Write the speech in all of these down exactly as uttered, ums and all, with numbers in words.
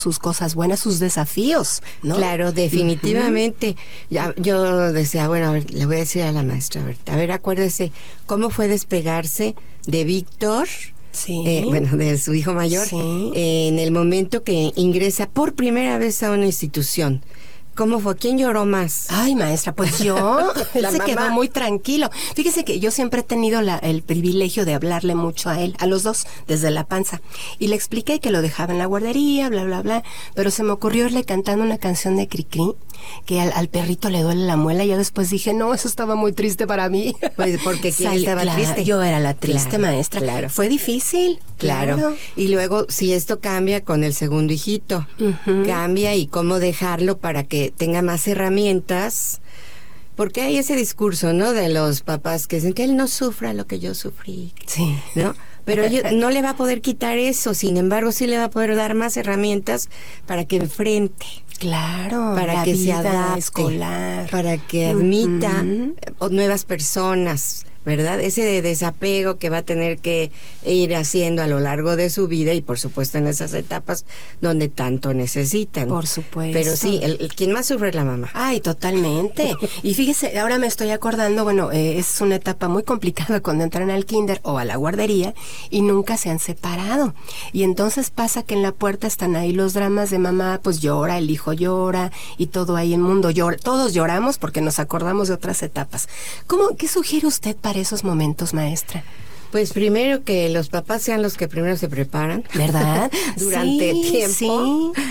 sus cosas buenas, sus desafíos, ¿no? Claro, definitivamente. Uh-huh. Ya, yo decía, bueno, a ver, le voy a decir a la maestra, a ver, a ver, acuérdese, ¿cómo fue despegarse de Víctor? Sí. Eh, bueno, de su hijo mayor, sí. eh, en el momento que ingresa por primera vez a una institución. ¿Cómo fue? ¿Quién lloró más? Ay, maestra, pues yo. Él se mamá. quedó muy tranquilo. Fíjese que yo siempre he tenido la, el privilegio de hablarle mucho a él, a los dos, desde la panza. Y le expliqué que lo dejaba en la guardería, bla, bla, bla. Pero se me ocurrió irle cantando una canción de Cricri, que al, al perrito le duele la muela. Y yo después dije, no, eso estaba muy triste para mí. Pues porque ¿quién Sal, estaba claro, triste? Yo era la triste, claro, maestra. Claro. Fue difícil. Claro. claro. Y luego, si esto cambia con el segundo hijito, uh-huh. cambia y cómo dejarlo para que tenga más herramientas, porque hay ese discurso, ¿no? De los papás que dicen que él no sufra lo que yo sufrí. Sí. ¿No? Pero yo, no le va a poder quitar eso, sin embargo, sí le va a poder dar más herramientas para que enfrente. Claro, para la que vida se adapte, escolar, para que admita uh-huh. nuevas personas, ¿verdad? Ese de desapego que va a tener que ir haciendo a lo largo de su vida y por supuesto en esas etapas donde tanto necesitan. Por supuesto. Pero sí, el, el quien más sufre es la mamá. Ay, totalmente. Y fíjese, ahora me estoy acordando, bueno, eh, es una etapa muy complicada cuando entran al kinder o a la guardería y nunca se han separado. Y entonces pasa que en la puerta están ahí los dramas de mamá, pues llora, el hijo llora y todo ahí el mundo llora. Todos lloramos porque nos acordamos de otras etapas. ¿Cómo, qué sugiere usted para esos momentos, maestra? Pues primero que los papás sean los que primero se preparan, ¿verdad? durante sí, tiempo, sí.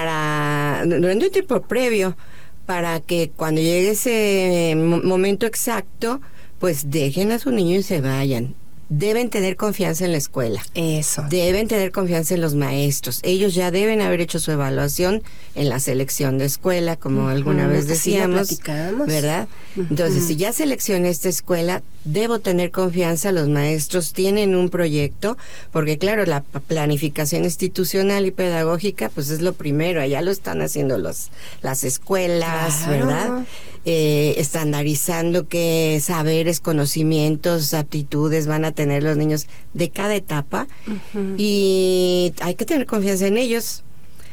para durante un tiempo previo, para que cuando llegue ese momento exacto, pues dejen a su niño y se vayan. Deben tener confianza en la escuela. Eso. Deben tener confianza en los maestros. Ellos ya deben haber hecho su evaluación en la selección de escuela, como uh-huh, alguna vez decíamos, sí, ¿verdad? Uh-huh. Entonces, si ya seleccioné esta escuela, debo tener confianza. Los maestros tienen un proyecto, porque claro, la planificación institucional y pedagógica, pues es lo primero. Allá lo están haciendo los las escuelas, claro. ¿verdad? Eh, estandarizando qué saberes, conocimientos, aptitudes van a tener los niños de cada etapa uh-huh. y hay que tener confianza en ellos.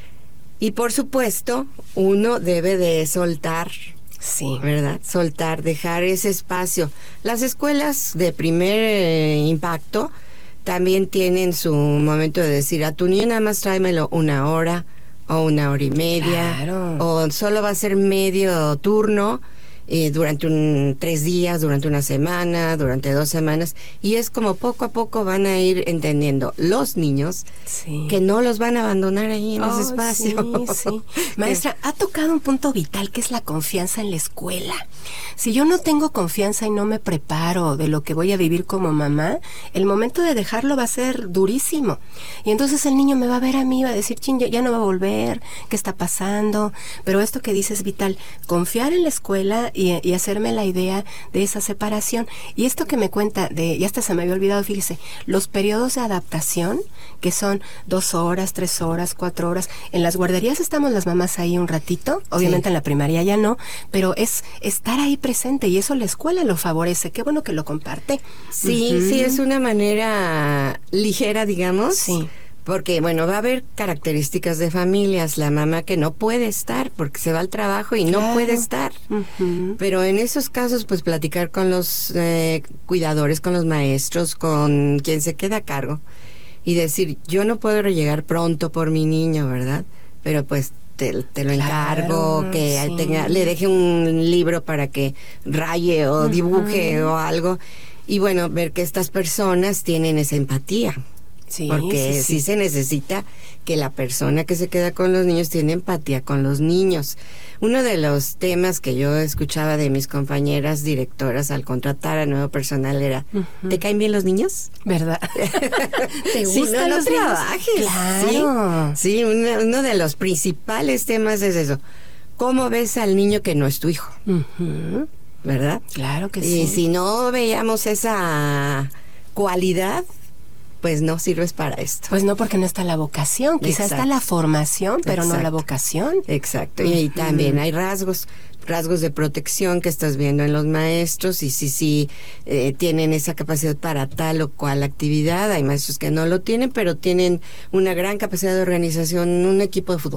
Y por supuesto, uno debe de soltar, sí, ¿verdad? Soltar, dejar ese espacio. Las escuelas de primer eh, impacto también tienen su momento de decir, a tu niño nada más tráemelo una hora, o una hora y media, claro. o solo va a ser medio turno eh, durante un tres días, durante una semana, durante dos semanas, y es como poco a poco van a ir entendiendo los niños sí. que no los van a abandonar ahí en oh, ese espacio. Sí, sí. Maestra, ha tocado un punto vital que es la confianza en la escuela. Si yo no tengo confianza y no me preparo de lo que voy a vivir como mamá, el momento de dejarlo va a ser durísimo. Y entonces el niño me va a ver a mí y va a decir, chin, ya no va a volver, ¿qué está pasando? Pero esto que dices es vital, confiar en la escuela y, y hacerme la idea de esa separación. Y esto que me cuenta, de, ya hasta se me había olvidado, fíjese, los periodos de adaptación, que son dos horas, tres horas, cuatro horas. En las guarderías estamos las mamás ahí un ratito, obviamente sí. en la primaria ya no, pero es estar ahí presente y eso la escuela lo favorece. Qué bueno que lo comparte. Sí, uh-huh. sí, es una manera ligera, digamos. Sí. Porque, bueno, va a haber características de familias, la mamá que no puede estar porque se va al trabajo y claro. no puede estar. Uh-huh. Pero en esos casos, pues platicar con los eh, cuidadores, con los maestros, con quien se queda a cargo y decir, yo no puedo llegar pronto por mi niño, ¿verdad? Pero pues te, te lo encargo, claro, que sí. tenga, le deje un libro para que raye o uh-huh. dibuje o algo. Y bueno, ver que estas personas tienen esa empatía. Sí, porque sí, sí. sí se necesita que la persona que se queda con los niños tiene empatía con los niños. Uno de los temas que yo escuchaba de mis compañeras directoras al contratar a nuevo personal era, uh-huh. ¿te caen bien los niños? ¿Verdad? ¿Te sí, gustan no, los no niños? trabajes. Claro. Sí, sí uno, uno de los principales temas es eso. ¿Cómo ves al niño que no es tu hijo? Uh-huh. ¿Verdad? Claro que y sí. Y si no veíamos esa cualidad, pues no sirves para esto. Pues no, porque no está la vocación, quizás está la formación, pero Exacto. no la vocación. Exacto, y, y también hay rasgos, rasgos de protección que estás viendo en los maestros, y sí, sí, eh, tienen esa capacidad para tal o cual actividad. Hay maestros que no lo tienen, pero tienen una gran capacidad de organización, un equipo de fútbol.